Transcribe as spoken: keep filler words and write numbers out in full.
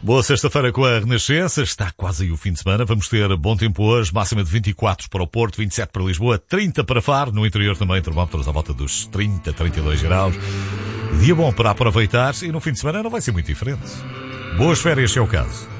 Boa sexta-feira com a Renascença, está quase aí o fim de semana, vamos ter bom tempo hoje, máxima de vinte e quatro para o Porto, vinte e sete para Lisboa, trinta para Faro, no interior também termómetros à volta dos trinta, trinta e dois graus. Dia bom para aproveitar e no fim de semana não vai ser muito diferente. Boas férias se é o caso.